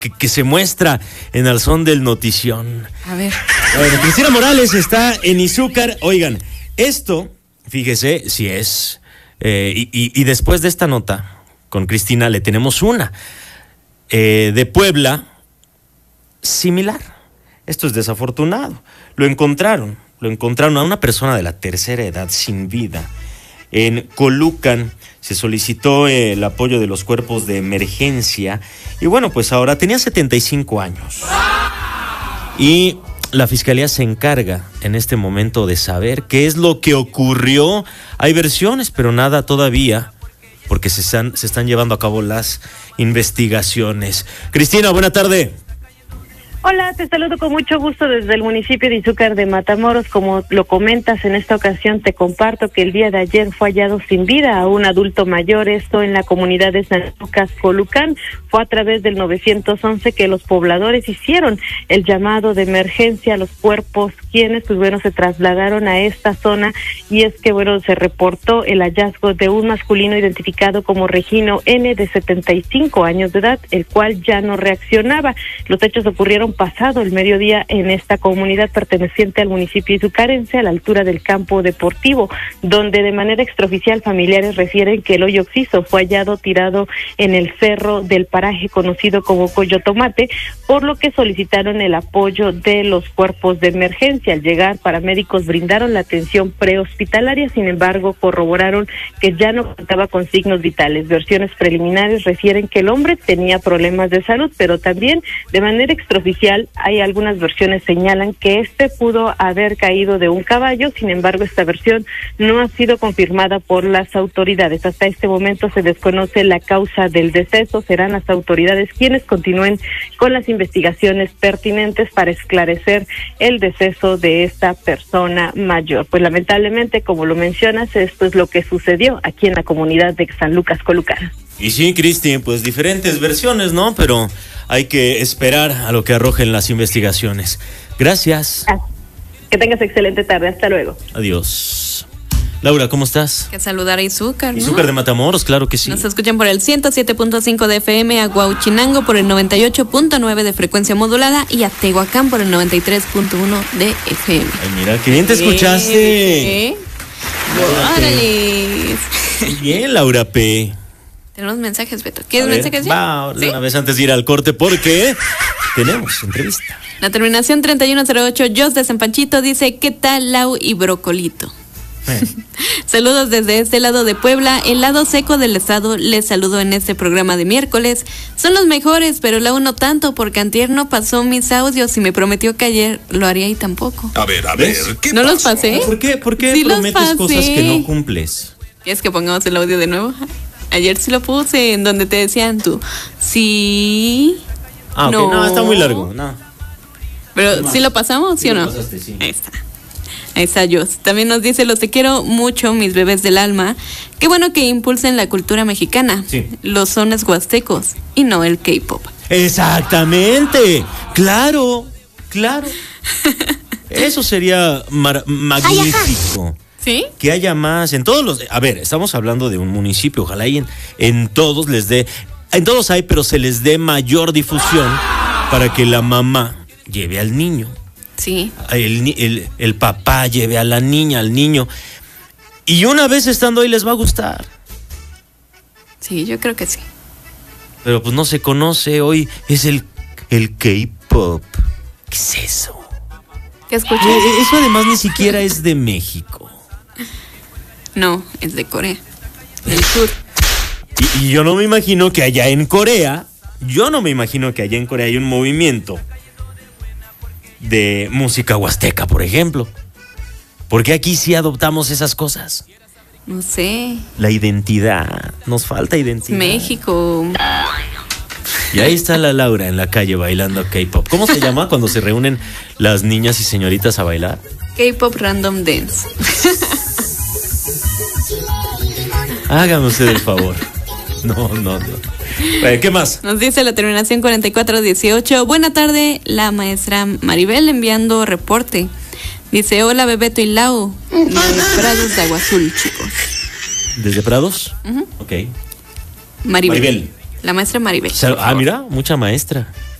que se muestra en Al Son del Notición. A ver. Bueno, Cristina Morales está en Izúcar. Oigan, esto, fíjese, si es... y después de esta nota, con Cristina le tenemos una de Puebla similar. Esto es desafortunado. Lo encontraron a una persona de la tercera edad sin vida. En Colucan se solicitó el apoyo de los cuerpos de emergencia y bueno, pues ahora tenía 75 años. Y la fiscalía se encarga en este momento de saber qué es lo que ocurrió. Hay versiones, pero nada todavía, porque se están llevando a cabo las investigaciones. Cristina, buena tarde. Hola, te saludo con mucho gusto desde el municipio de Izúcar de Matamoros. Como lo comentas, en esta ocasión te comparto que el día de ayer fue hallado sin vida a un adulto mayor, esto en la comunidad de San Lucas, Colucan. Fue a través del 911 que los pobladores hicieron el llamado de emergencia a los cuerpos, quienes pues bueno se trasladaron a esta zona, y es que bueno se reportó el hallazgo de un masculino identificado como Regino N, de 75 años de edad, el cual ya no reaccionaba. Los hechos ocurrieron pasado el mediodía en esta comunidad perteneciente al municipio izucarense, a la altura del campo deportivo, donde de manera extraoficial familiares refieren que el hoyo occiso fue hallado tirado en el cerro del paraje conocido como Coyotomate, por lo que solicitaron el apoyo de los cuerpos de emergencia. Al llegar, paramédicos brindaron la atención prehospitalaria, sin embargo corroboraron que ya no contaba con signos vitales. Versiones preliminares refieren que el hombre tenía problemas de salud, pero también de manera extraoficial hay algunas versiones señalan que pudo haber caído de un caballo. Sin embargo, esta versión no ha sido confirmada por las autoridades. Hasta este momento se desconoce la causa del deceso. Serán las autoridades quienes continúen con las investigaciones pertinentes para esclarecer el deceso de esta persona mayor. Pues lamentablemente, como lo mencionas, esto es lo que sucedió aquí en la comunidad de San Lucas, Colucan. Y sí, Cristi, pues diferentes versiones, ¿no? Pero hay que esperar a lo que arrojen las investigaciones. Gracias. Que tengas excelente tarde. Hasta luego. Adiós. Laura, ¿cómo estás? Que saludar a Izúcar, ¿no? Izúcar de Matamoros, claro que sí. Nos escuchan por el 107.5 de FM, a Huauchinango por el 98.9 de frecuencia modulada y a Tehuacán por el 93.1 de FM. Ay, mira, qué bien te escuchaste. ¡Órale! Muy bien, Laura P. Tenemos mensajes, Beto. ¿Quieres mensajes ya? Va, ¿Sí? una vez antes de ir al corte, porque tenemos entrevista. La terminación 3108, Jos de San Panchito, dice: ¿qué tal, Lau y Brocolito? Saludos desde este lado de Puebla, el lado seco del estado. Les saludo en este programa de miércoles. Son los mejores, pero Lau no tanto, porque antier no pasó mis audios y me prometió que ayer lo haría y tampoco. A ver, ¿qué ¿No pasó? los pasé? ¿Por qué Sí, prometes cosas que no cumples? ¿Quieres que pongamos el audio de nuevo? Ayer sí lo puse, en donde te decían tú, sí, okay. No, está muy largo, no. Pero ¿sí lo pasamos, sí o no? Pasaste, sí. Ahí está Jos. También nos dice: los te quiero mucho, mis bebés del alma. Qué bueno que impulsen la cultura mexicana, sí, los sones huastecos y no el K-pop. Exactamente, claro. Eso sería magnífico. ¿Sí? Que haya más en todos los... A ver, estamos hablando de un municipio, ojalá y en todos les dé... En todos hay, pero se les dé mayor difusión para que la mamá lleve al niño. Sí. El papá lleve a la niña, al niño. Y una vez estando ahí les va a gustar. Sí, yo creo que sí. Pero pues no se conoce hoy, es el K-pop. ¿Qué es eso? ¿Qué escuchas? Eso además ni siquiera es de México. No, es de Corea del Sur. Y yo no me imagino que allá en Corea, hay un movimiento de música huasteca, por ejemplo. Porque aquí sí adoptamos esas cosas. No sé. La identidad, nos falta identidad. México. Y ahí está la Laura en la calle bailando K-pop. ¿Cómo se llama cuando se reúnen las niñas y señoritas a bailar? K-pop Random Dance. Hágame usted el favor. No. ¿Qué más? Nos dice la terminación 4418. Buena tarde, la maestra Maribel enviando reporte. Dice: hola, Bebeto y Lau. Desde Prados de Agua Azul, chicos. ¿Desde Prados? Uh-huh. Ok. Maribel. La maestra Maribel. Mira, mucha maestra.